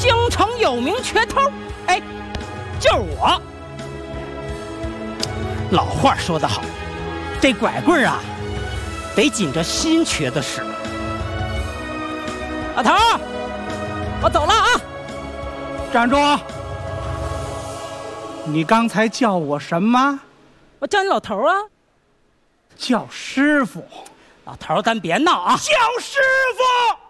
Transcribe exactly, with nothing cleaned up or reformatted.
京城有名瘸头，哎，就是我。老话说得好，这拐棍啊，得紧着新瘸子使。老头，我走了啊！ 站住！你刚才叫我什么？ 我叫你老头啊。 叫师傅。 老头，咱别闹啊！ 叫师傅。